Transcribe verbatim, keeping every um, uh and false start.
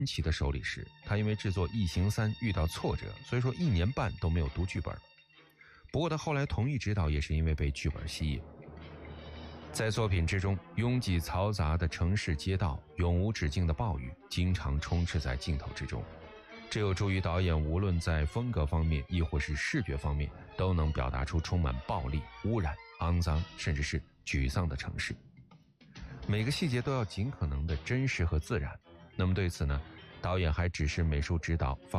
奇的手里时，他因为制作《异形三》遇到挫折，所以说一年半都没有读剧本。不过他后来同意执导，也是因为被剧本吸引。在作品之中，拥挤嘈杂的城市街道，永无止境的暴雨，经常充斥在镜头之中。这有助于导演无论在风格方面亦或是视觉方面，都能表达出充满暴力、污染、肮脏甚至是沮丧的城市。每个细节都要尽可能的真实和自然。那么对此呢，导演还指示美术指导放